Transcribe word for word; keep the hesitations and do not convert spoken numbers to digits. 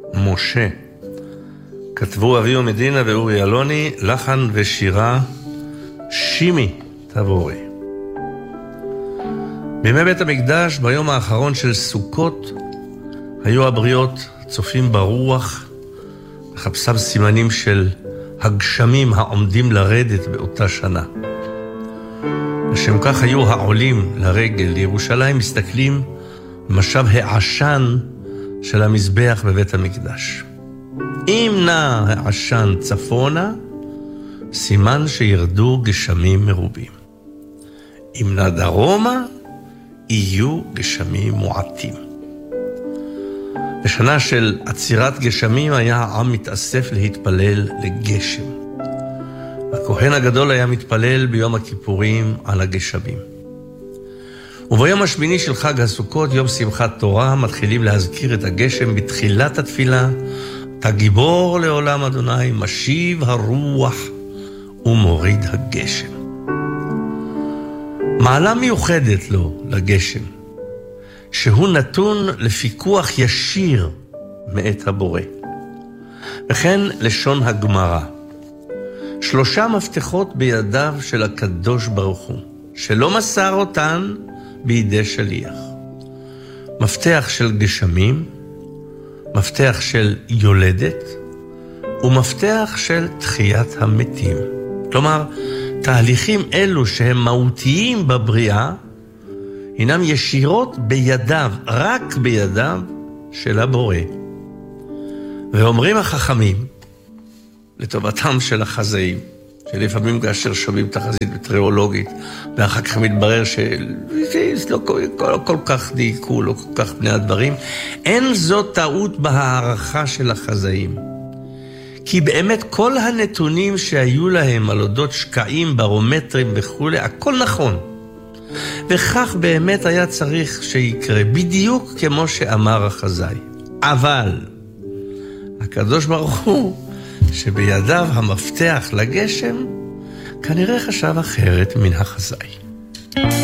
משה. כתבו אביהו מדינה ואורי אלוני, לחן ושירה שימי תבורי. בימי בית המקדש, ביום האחרון של סוכות, היו הבריות צופים ברוח, מחפשם סימנים של הגשמים העומדים לרדת באותה שנה. לשם כך היו העולים לרגל לירושלים מסתכלים במשב העשן של המזבח בבית המקדש. אם נע העשן צפונה, סימן שירדו גשמים מרובים. אם נע דרומה, יהיו גשמים מועטים. בשנה של עצירת גשמים היה העם מתאסף להתפלל לגשם. הכהן הגדול היה מתפלל ביום הכיפורים על הגשמים. וביום השמיני של חג הסוכות, יום שמחת תורה, מתחילים להזכיר את הגשם בתחילת התפילה. אתה גיבור לעולם אדוני, משיב הרוח ומוריד הגשם. מעלה מיוחדת לו לגשם, שהוא נתון לפיקוח ישיר מאת הבורא. וכן לשון הגמרא. שלושה מפתחות בידיו של הקדוש ברוך הוא, שלא מסר אותן בידי שליח. מפתח של גשמים, מפתח של יולדת, ומפתח של תחיית המתים. כלומר, תהליכים אלו שהם מהותיים בבריאה, הינם ישירות בידיו, רק בידיו של הבורא. ואומרים החכמים, לטובתם של החזאים, שלפעמים כאשר שומעים תחזית מטריאולוגית, ואחר כך מתברר שלא כל, כל, כל כך דייקו, לא כל כך בני הדברים, אין זאת טעות בהערכה של החזאים. כי באמת כל הנתונים שהיו להם על אודות שקעים, ברומטרים וכו', הכל נכון. וכך באמת היה צריך שיקרה, בדיוק כמו שאמר החזאי. אבל הקדוש ברוך הוא, שבידיו המפתח לגשם, כנראה חשב אחרת מן החזאי.